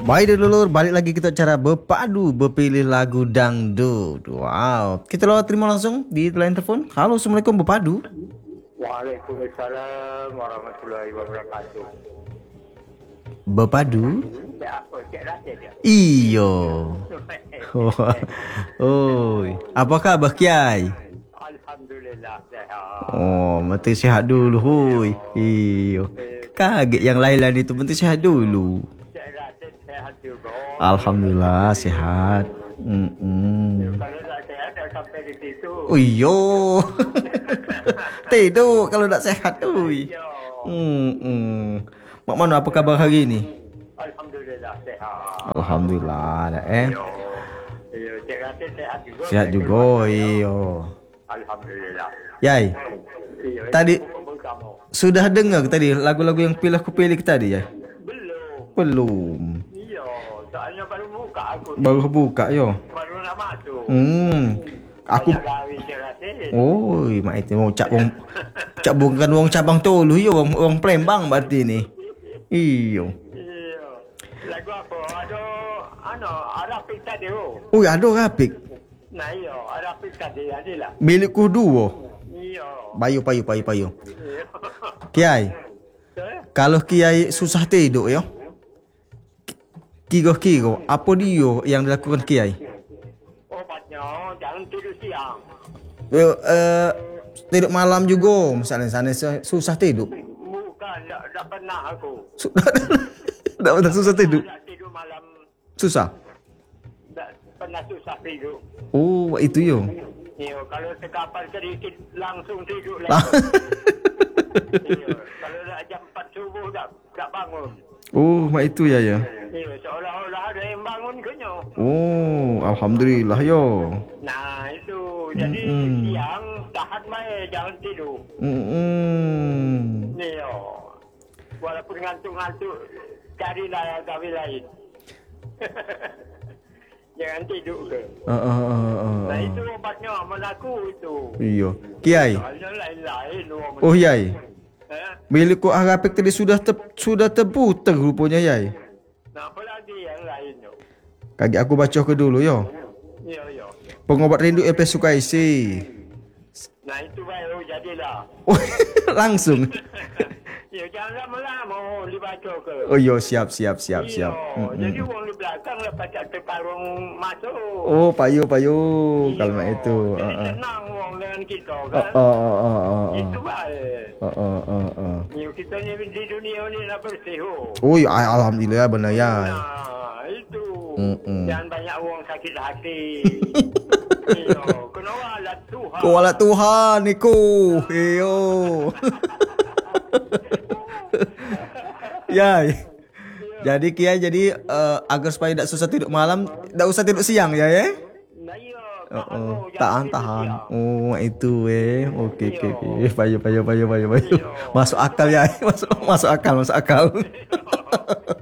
Baik dulur, balik lagi kita cara berpadu berpilih lagu dangdut. Wow, kita terima langsung di line telepon. Halo, assalamualaikum berpadu. Waalaikumsalam warahmatullahi wabarakatuh. Berpadu? Cik Rasid ya? Iyo. Oh, apa khabar Kiai? Alhamdulillah sehat. Oh, mesti sihat dulu, hui. Iyo. Kaget yang lain-lain itu mesti sihat dulu. Cik Rasid sehat juga. Alhamdulillah sehat. Kalau tak sehat dah sampai di situ. Oh iyo. Tidur kalau tak sehat tu. Ya. Mak mana apa khabar hari ni? Alhamdulillah sehat. Alhamdulillah dah Ya, Cik Rasid sehat juga. Sihat juga iyo. Alhamdulillah. Yai, Ya, tadi kamu. sudah dengar tadi lagu-lagu yang aku pilih tadi ya? Belum. Belum. Ya, soalnya baru buka aku. Baru buka yo. Baru nak masuk. Aku Banyak gawi Cik Rasid. oi, mak itu mau cak bukan wong cabang Tolu yo, wong Palembang berarti ni. Iyo. Iya. Lagu apa? Ada Arafik tadi. Oi, ada rapik. Nah iya, Arafik tadi adalah. Milikku dua. Iya. Payu. Iya. Kiai, kalau Kiai susah tidur yo. Kira-kira apa dia yang dilakukan Kiai? Obatnya jangan tidur siang. Tidur malam juga, misalnya sana susah tidur. Bukan, tak pernah aku. Tak pernah susah tidur. Tak tidur malam, Susah. tak pernah susah tidur. Oh, itu yo. Iya, kalau sekapal sedikit langsung tidur Ah. lagi. Iya, kalau dah jam 4 subuh tak bangun. Oh, mak itu ya. Iya, seolah-olah ada yang bangun kenyo. Oh, alhamdulillah yo. Nah itu, jadi siang tahan main, jangan tidur. Ni yo, walaupun ngantuk-ngantuk, carilah gawe lain. Jangan tidur ke. Nah itu obatnya melaku itu. Iya. Kiai. Soalnya lain-lain. Oh, Yai. Eh? Bila ku rapik tadi sudah terputar rupanya Yai. Nah apa lagi yang lain yo? Kaki aku baca ke dulu yo. Yo. Pengobat rindu LP Sukaisi. Nah itu baru jadilah. Oh, langsung. Ya jangan lama-lama dibaca ke. Oh, yo siap. Iya, jadi orang di belakang lepas tak terparung masuk. Oh, payu kalau mak itu. Jadi senang orang dengan kita kan. Itu baik. Ya, kita ni di dunia ni nak bersih. Oh, ya, alhamdulillah benar ya. Nah, itu. Jangan banyak orang sakit hati. Kena walat Tuhan. Kuala Tuhan niku. Iyo. Yai. Jadi Kiai agar supaya tidak susah tidur malam, tidak usah tidur siang ya. Nah, iya. Tahan. Oh, itu Oke. Payu. Masuk akal ya. Masuk akal.